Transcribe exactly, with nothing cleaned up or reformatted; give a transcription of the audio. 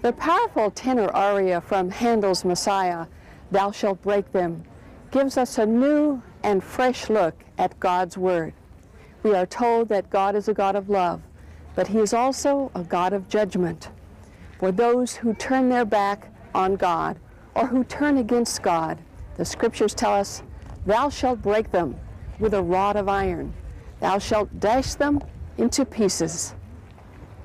The powerful tenor aria from Handel's Messiah, "Thou Shalt Break Them," gives us a new and fresh look at God's Word. We are told that God is a God of love, but He is also a God of judgment. For those who turn their back on God or who turn against God, the Scriptures tell us, "Thou shalt break them with a rod of iron. Thou shalt dash them into pieces."